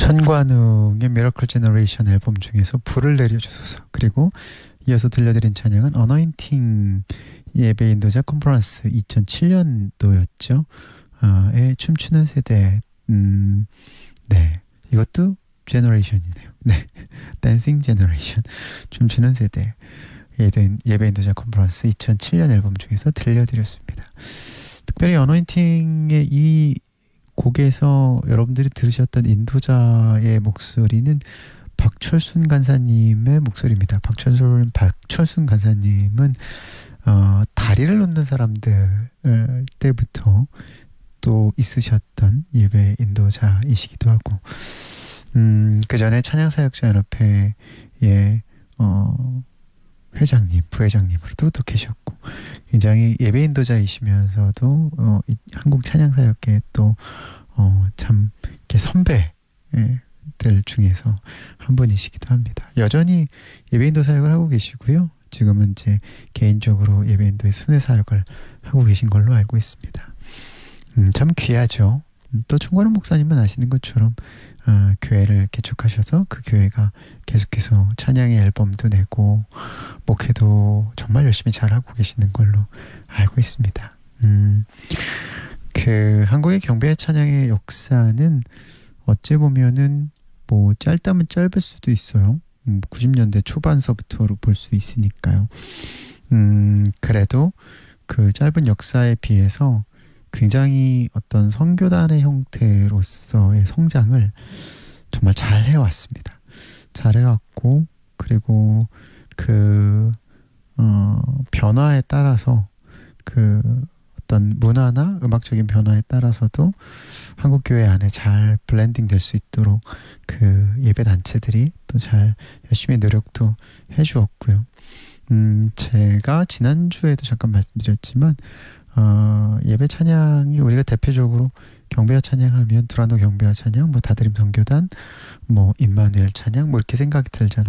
천관웅의 미러클 제너레이션 앨범 중에서 불을 내려주소서, 그리고 이어서 들려드린 찬양은 어너인팅 예배 인도자 컨퍼런스 2007년도였죠. 의 춤추는 세대. 네, 이것도 제너레이션이네요. 네, 댄싱 제너레이션, 춤추는 세대 예배 인도자 컨퍼런스 2007년 앨범 중에서 들려드렸습니다. 특별히 어너인팅의 이 곡에서 여러분들이 들으셨던 인도자의 목소리는 박철순 간사님의 목소리입니다. 박철순 간사님은 다리를 놓는 사람들 때부터 또 있으셨던 예배 인도자이시기도 하고, 그 전에 찬양사역자연합회의 회장님, 부회장님으로도 또 계셨고, 굉장히 예배 인도자이시면서도 한국 찬양사역계 또 참 이렇게 선배들 중에서 한 분이시기도 합니다. 여전히 예배 인도 사역을 하고 계시고요. 지금은 이제 개인적으로 예배 인도의 순회 사역을 하고 계신 걸로 알고 있습니다. 참 귀하죠. 또 총괄원 목사님은 아시는 것처럼 교회를 개척하셔서 그 교회가 계속해서 찬양의 앨범도 내고 목회도 정말 열심히 잘하고 계시는 걸로 알고 있습니다. 그 한국의 경배 찬양의 역사는 어찌 보면은 뭐 짧다면 짧을 수도 있어요. 90년대 초반서부터 볼 수 있으니까요. 그래도 그 짧은 역사에 비해서 굉장히 어떤 선교단의 형태로서의 성장을 정말 잘 해왔습니다. 잘 해왔고, 그리고 그 변화에 따라서 그 어떤 문화나 음악적인 변화에 따라서도 한국 교회 안에 잘 블렌딩 될 수 있도록 그 예배 단체들이 또 잘 열심히 노력도 해주었고요. 제가 지난주에도 잠깐 말씀드렸지만 예배 찬양이 우리가 대표적으로 경배와 찬양하면 두란노 경배와 찬양, 뭐 다드림 선교단, 뭐 임마누엘 찬양, 뭐 이렇게 생각이 들잖아요.